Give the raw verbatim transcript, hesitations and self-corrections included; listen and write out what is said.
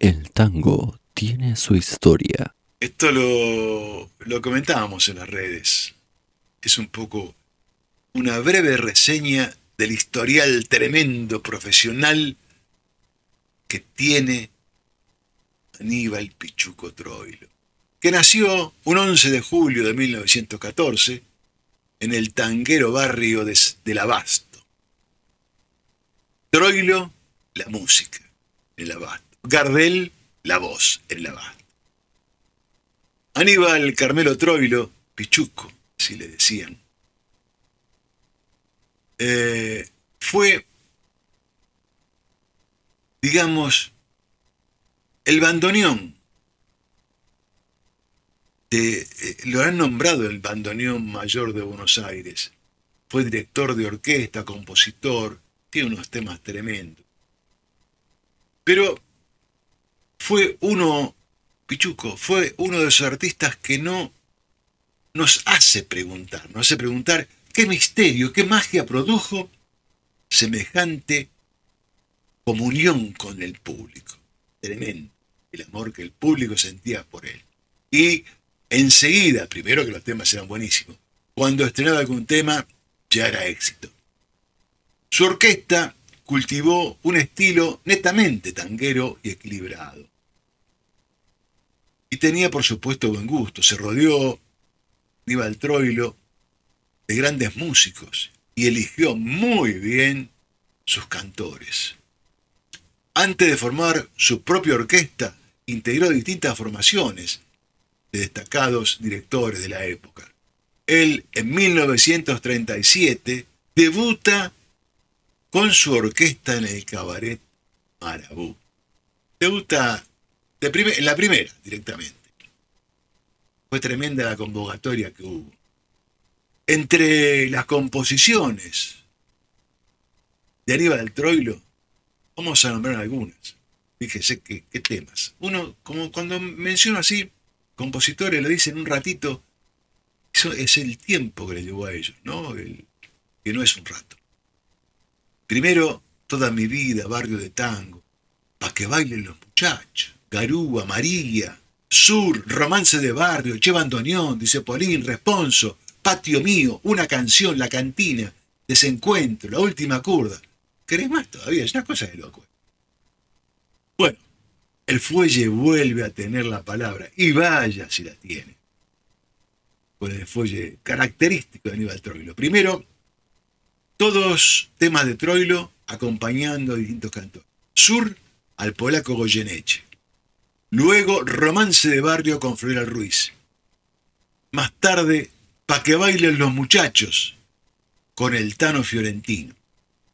El tango tiene su historia. Esto lo, lo comentábamos en las redes. Es un poco una breve reseña del historial tremendo profesional que tiene Aníbal Pichuco Troilo, que nació un once de julio de mil novecientos catorce en el tanguero barrio de, del Abasto. Troilo, la música, en el Abasto. Gardel, la voz, en el Abasto. Aníbal Carmelo Troilo, Pichuco, así le decían, eh, fue, digamos, el bandoneón. De, eh, lo han nombrado el bandoneón mayor de Buenos Aires. Fue director de orquesta, compositor, tiene unos temas tremendos. Pero fue uno, Pichuco, fue uno de esos artistas que no nos hace preguntar, nos hace preguntar qué misterio, qué magia produjo semejante comunión con el público. Tremendo el amor que el público sentía por él. Y enseguida, primero que los temas eran buenísimos, cuando estrenaba algún tema ya era éxito. Su orquesta cultivó un estilo netamente tanguero y equilibrado. Y tenía, por supuesto, buen gusto. Se rodeó, Aníbal Troilo, de grandes músicos y eligió muy bien sus cantores. Antes de formar su propia orquesta, integró distintas formaciones de destacados directores de la época. Él, en mil novecientos treinta y siete, debuta con su orquesta en el Cabaret Marabú. Debuta de primer, en la primera, directamente. Fue tremenda la convocatoria que hubo. Entre las composiciones de Aníbal Troilo, vamos a nombrar algunas. Fíjese qué, qué temas. Uno, como cuando menciono así, compositores lo dicen un ratito, eso es el tiempo que le llevó a ellos, ¿no? El, que no es un rato. Primero, Toda mi vida, Barrio de Tango, Pa' que bailen los muchachos, Garúa, María, Sur, Romance de Barrio, Che Bandoneón, Dice Polín, Responso, Patio Mío, Una Canción, La Cantina, Desencuentro, La Última Curda. ¿Querés más todavía? Es una cosa de loco. Bueno, el fuelle vuelve a tener la palabra, y vaya si la tiene, con el fuelle característico de Aníbal Troilo. Primero, todos temas de Troilo acompañando a distintos cantores. Sur, al polaco Goyeneche. Luego, Romance de Barrio con Floral Ruiz. Más tarde, Pa' que bailen los muchachos, con el Tano Fiorentino.